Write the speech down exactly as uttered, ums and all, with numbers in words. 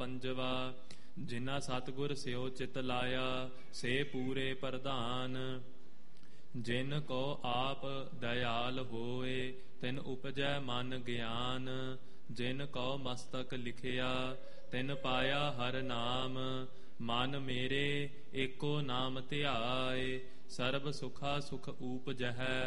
ਪੰਜਵਾ। ਜਿਨ੍ਹਾਂ ਸਤਿਗੁਰ ਸਿਓ ਚਿਤ ਲਾਇਆ, ਸੇ ਪੂਰੇ ਪ੍ਰਧਾਨ। ਜਿਨ ਕੋ ਆਪ ਦਇਆਲ ਹੋਏ, ਤਿਨ ਉਪਜੈ ਮਨ ਗਿਆਨ। ਜਿਨ ਕੋ ਮਸਤਕ ਲਿਖਿਆ, ਤਿਨ ਪਾਇਆ ਹਰ ਨਾਮ। ਮਨ ਮੇਰੇ ਏਕੋ ਨਾਮ ਧਿਆਏ, ਸਰਬ ਸੁਖਾ ਸੁਖ ਊਪਜਹਿ।